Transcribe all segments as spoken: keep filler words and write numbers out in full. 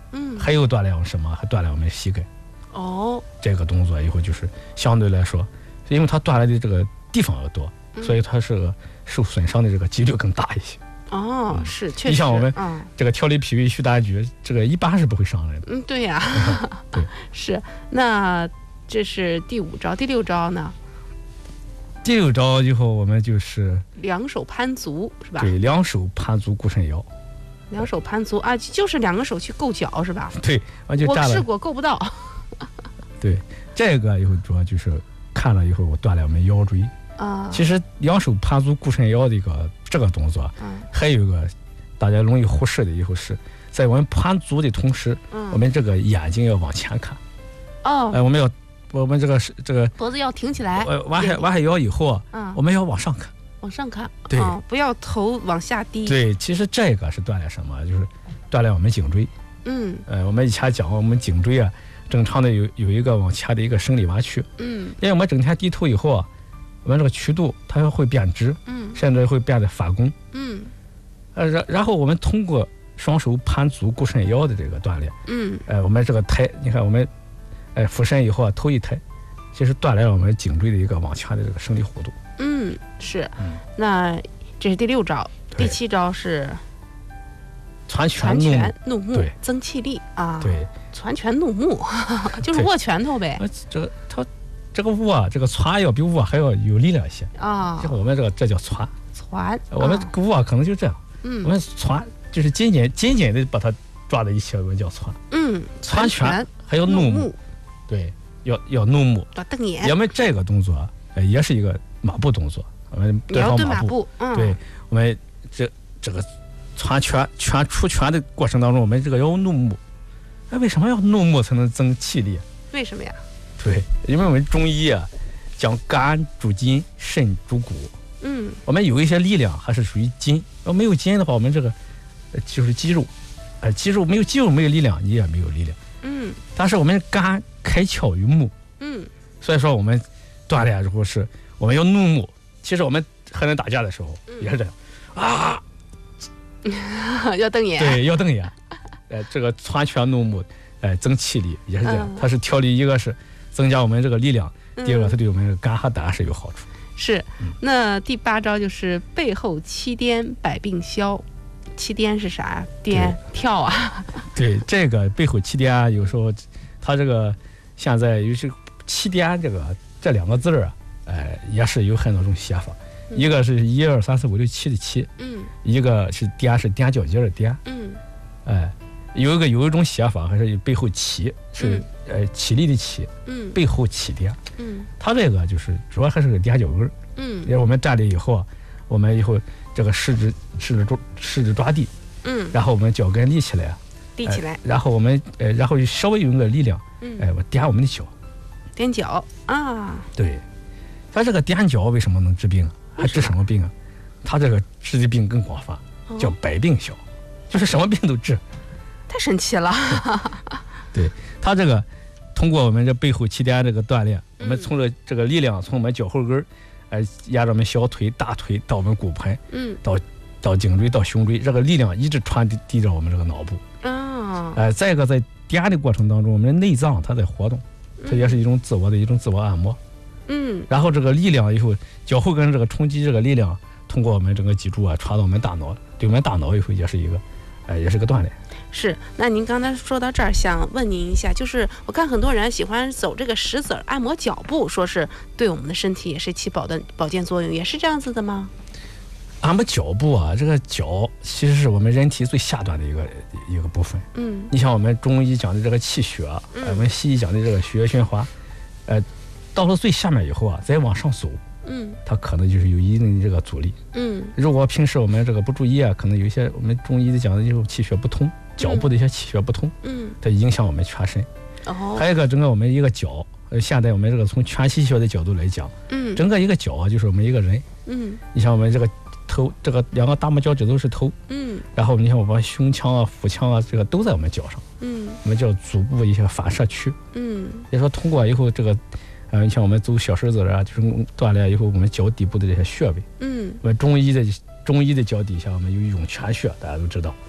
嗯， 还有锻炼我们什么？还锻炼我们膝盖。 哦， 这个动作以后就是相对来说，因为它锻炼的这个地方要多， 嗯、 所以它是受损伤的这个几率更大一些。 哦，嗯、是，确实。 你像我们、 嗯、 这个调理脾胃虚大局，这个一般是不会伤人的。 嗯，对呀、 嗯。对， 是。那这是第五招，第六招呢？ 第六招以后我们就是两手攀足，是吧？ 对，两手攀足固肾腰。 两手攀足啊，就是两个手去够脚，是吧？ 对，我就站了。 我试过，够不到。 对，这个以后主要就是看了以后，我锻炼我们腰椎。 啊， 其实两手攀足固肾腰的一个这个动作， 嗯， 还有一个大家容易忽视的，以后是在我们攀足的同时， 嗯， 我们这个眼睛要往前看。 哦， 哎，我们要我们这个是这个脖子要挺起来， 呃，弯下弯下腰以后啊， 嗯， 我们要往上看， 往上看， 对， 哦，不要头往下低。 对，其实这个是锻炼什么？就是锻炼我们颈椎。 嗯， 呃，我们以前讲我们颈椎啊，正常的有有一个往前的一个生理弯曲。 嗯， 因为我们整天低头以后啊，我们这个曲度它会变直， 嗯， 甚至会变得反弓。 嗯， 呃，然然后我们通过双手攀足固肾腰的这个锻炼， 嗯， 呃，我们这个抬，你看我们，哎、呃，俯身以后啊，头一抬，其实锻炼了我们颈椎的一个往前的这个生理弧度。 嗯，是。 嗯， 那这是第六招，第七招是攒拳怒目， 对， 增气力啊。 对， 攒拳怒目就是握拳头呗。 这个它这个握，这个攒要比握还要有力量一些啊。 就我们这个这叫攒。 攒， 我们握可能就这样。 嗯， 我们攒就是紧紧紧紧的把它抓在一起，我们叫攒。 嗯， 攒拳还有怒目，对，要要怒目， 要瞪眼。 我们这个动作呃也是一个马步动作，我们对方马步。 嗯， 对，我们这这个攒拳拳出拳的过程当中，我们这个要怒目。哎，为什么要怒目才能增气力？ 为什么呀？ 对，因为我们中医啊讲肝主筋，肾主骨。 嗯， 我们有一些力量还是属于筋，要没有筋的话，我们这个呃就是肌肉，呃肌肉没有肌肉没有力量，你也没有力量。 嗯，但是我们肝开窍于目， 嗯， 所以说我们锻炼如果是我们要怒目，其实我们和人打架的时候也是这样、嗯、啊， 要瞪眼， 对，要瞪眼，呃，这个攒拳怒目，呃，增气力也是这样，嗯、它是调理，一个是增加我们这个力量， 嗯、 第二个它对我们肝和胆是有好处。 是，那第八招就是背后七颠百病消。七颠是啥？颠跳啊？ 对，这个背后七颠有时候它这个现在有些七颠这个这两个字啊，哎、呃，也是有很多种写法。嗯、一个是一二三四五六七的七， 嗯， 一个是颠是踮脚尖的颠， 嗯， 哎、呃，有一个有一种写法还是背后起是、嗯、呃起立的起， 嗯， 背后起颠， 嗯， 它这个就是主要还是个踮脚跟， 嗯， 因为我们站立以后啊，我们以后这个食指食指抓食指抓地， 嗯， 然后我们脚跟立起来， 立起来， 呃、然后我们呃然后稍微用个力量， 嗯， 哎、呃，我踮我们的脚， 踮脚啊， 对，它这个踮脚为什么能治病？还治什么病啊？它这个治的病更广泛，叫百病消，哦、就是什么病都治， 太神奇了。 对，它这个通过我们这背后七颠这个锻炼，我们从这这个力量从我们脚后跟，哎、呃，沿着我们小腿、大腿到我们骨盆， 嗯， 到到颈椎到胸椎，这个力量一直传递到我们这个脑部。 啊， 哎、呃，再一个在颠的过程当中，我们的内脏它在活动，这也是一种自我的一种自我按摩。 嗯， 然后这个力量以后，脚后跟这个冲击这个力量，通过我们整个脊柱啊传到我们大脑，对我们大脑以后也是一个，哎、呃，也是个锻炼。 是，那您刚才说到这儿，想问您一下，就是我看很多人喜欢走这个石子按摩脚部，说是对我们的身体也是起保的保健作用，也是这样子的吗？ 按摩脚部啊，这个脚其实是我们人体最下端的一个一个部分。 嗯， 你像我们中医讲的这个气血， 嗯、 我们西医讲的这个血液循环，呃，到了最下面以后啊，再往上走， 嗯， 它可能就是有一定的这个阻力。 嗯， 如果平时我们这个不注意啊，可能有一些我们中医的讲的就是气血不通，脚部的一些气血不通， 嗯， 它影响我们全身。 哦， 还有一个整个我们一个脚，呃，现在我们这个从全息学的角度来讲， 嗯， 整个一个脚啊，就是我们一个人， 嗯， 你像我们这个。头这个两个大拇脚趾头是头， 嗯， 然后你像我们胸腔啊、腹腔啊，这个都在我们脚上， 嗯， 我们叫足部一些反射区， 嗯， 也说通过以后这个，呃，你像我们走小石子啊，就是锻炼以后，我们脚底部的这些穴位， 嗯， 我们中医的中医的脚底下，我们有一涌泉穴，大家都知道，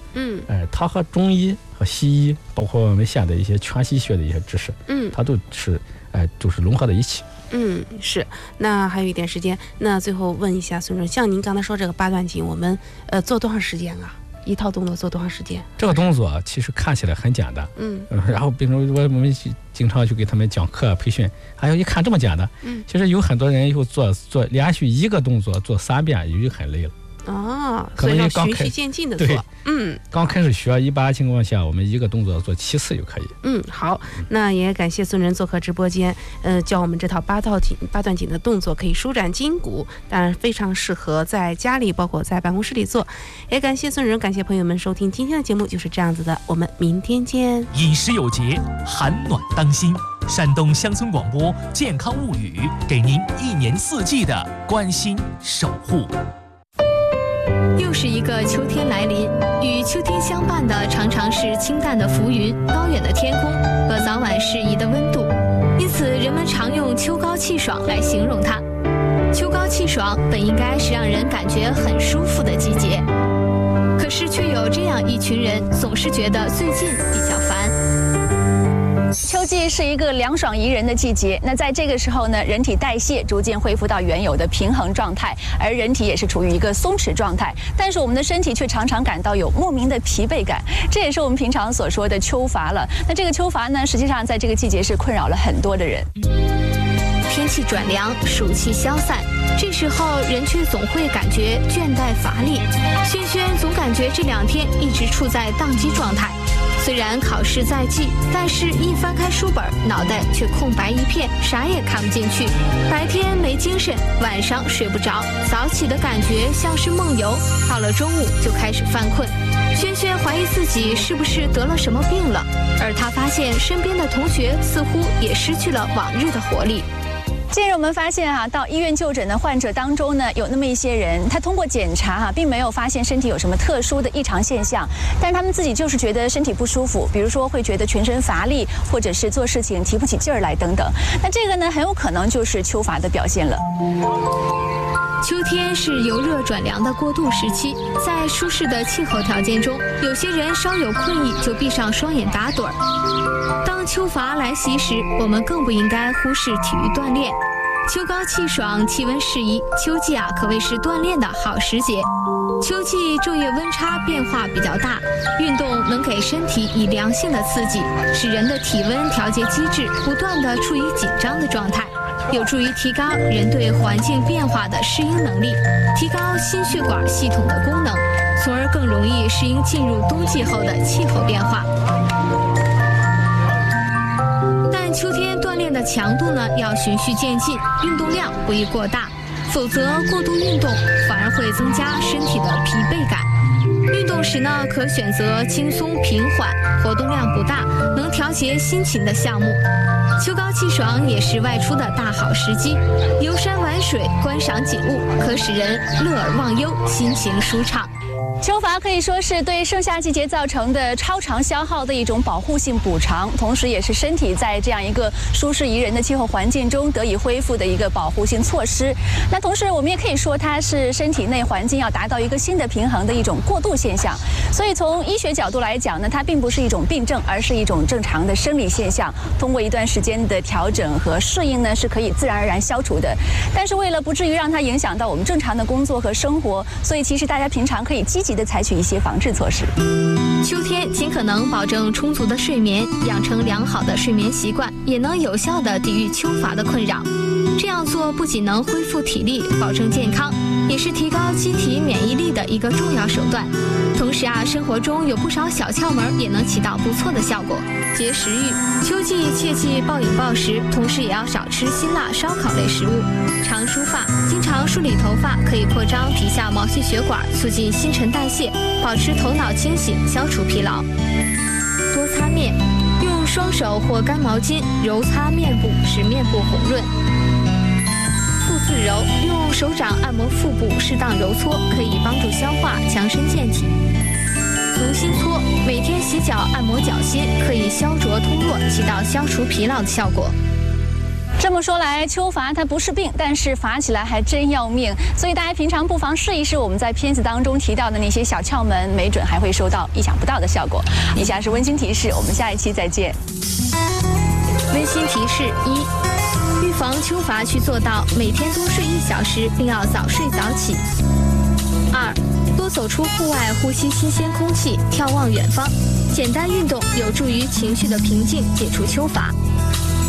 嗯， 哎，它和中医和西医，包括我们现在一些全息学的一些知识， 嗯， 它都是哎都是融合在一起。 嗯，是。那还有一点时间，那最后问一下孙主任，像您刚才说这个八段锦，我们呃做多长时间啊？一套动作做多长时间？ 这个动作其实看起来很简单， 嗯， 呃、然后比如我我们经常去给他们讲课培训，还有一看这么简单， 嗯， 其实有很多人以后做做连续一个动作做三遍已经很累了。 哦， 可能所以要刚开循序渐进的做。嗯， 刚开始学，一般情况下我们一个动作做七次就可以。 嗯，好，那也感谢孙主任做客直播间，呃，教我们这套八套锦八段锦的动作可以舒展筋骨，当然非常适合在家里，包括在办公室里做。也感谢孙主任，感谢朋友们收听今天的节目，就是这样子的，我们明天见。 饮食有节，寒暖当心。山东乡村广播健康物语，给您一年四季的关心守护。 又是一个秋天来临，与秋天相伴的常常是清淡的浮云、高远的天空和早晚适宜的温度，因此人们常用秋高气爽来形容它。秋高气爽本应该是让人感觉很舒服的季节，可是却有这样一群人总是觉得最近比较烦。 秋季是一个凉爽宜人的季节，那在这个时候呢，人体代谢逐渐恢复到原有的平衡状态，而人体也是处于一个松弛状态，但是我们的身体却常常感到有莫名的疲惫感，这也是我们平常所说的秋乏了。那这个秋乏呢，实际上在这个季节是困扰了很多的人。 天气转凉，暑气消散，这时候人却总会感觉倦怠乏力。轩轩总感觉这两天一直处在宕机状态，虽然考试在即，但是一翻开书本，脑袋却空白一片，啥也看不进去。白天没精神，晚上睡不着，早起的感觉像是梦游，到了中午就开始犯困。轩轩怀疑自己是不是得了什么病了，而他发现身边的同学似乎也失去了往日的活力。 近日我们发现啊，到医院就诊的患者当中呢，有那么一些人，他通过检查哈、啊，并没有发现身体有什么特殊的异常现象，但是他们自己就是觉得身体不舒服，比如说会觉得全身乏力，或者是做事情提不起劲儿来等等。那这个呢，很有可能就是秋乏的表现了。 秋天是由热转凉的过渡时期，在舒适的气候条件中，有些人稍有困意就闭上双眼打盹儿。当秋乏来袭时，我们更不应该忽视体育锻炼。秋高气爽，气温适宜，秋季啊可谓是锻炼的好时节。秋季昼夜温差变化比较大，运动能给身体以良性的刺激，使人的体温调节机制不断地处于紧张的状态，有助于提高人对环境变化的适应能力，提高心血管系统的功能，从而更容易适应进入冬季后的气候变化。但秋天锻炼的强度呢，要循序渐进，运动量不宜过大，否则过度运动反而会增加身体的疲惫感。运动时呢，可选择轻松平缓、活动量不大、能调节心情的项目。秋高气爽也是外出的大好时机，游山玩水、观赏景物，可使人乐而忘忧，心情舒畅。 秋乏可以说是对盛夏季节造成的超长消耗的一种保护性补偿，同时也是身体在这样一个舒适宜人的气候环境中得以恢复的一个保护性措施。那同时我们也可以说它是身体内环境要达到一个新的平衡的一种过渡现象。所以从医学角度来讲呢，它并不是一种病症，而是一种正常的生理现象，通过一段时间的调整和适应呢，是可以自然而然消除的。但是为了不至于让它影响到我们正常的工作和生活，所以其实大家平常可以积极的采取一些防治措施。 秋天尽可能保证充足的睡眠，养成良好的睡眠习惯，也能有效地抵御秋乏的困扰。这样做不仅能恢复体力，保证健康，也是提高机体免疫力的一个重要手段。同时啊，生活中有不少小窍门也能起到不错的效果。节食欲，秋季切忌暴饮暴食，同时也要少吃辛辣烧烤类食物。常梳发，经常梳理头发可以扩张皮下毛细血管，促进新陈代谢，保持头脑清醒，消除疲劳。多擦面，用双手或干毛巾揉擦面部，使面部红润。腹自揉，用手掌按摩腹部，适当揉搓，可以帮助消化，强身健体。足心搓，每天洗脚按摩脚心，可以消浊通络，起到消除疲劳的效果。 这么说来，秋乏它不是病，但是乏起来还真要命。所以大家平常不妨试一试我们在片子当中提到的那些小窍门，没准还会收到意想不到的效果。以下是温馨提示，我们下一期再见。 温馨提示一：预防秋乏需做到每天多睡一小时，并要早睡早起。二、多走出户外，呼吸新鲜空气，眺望远方。简单运动有助于情绪的平静，解除秋乏。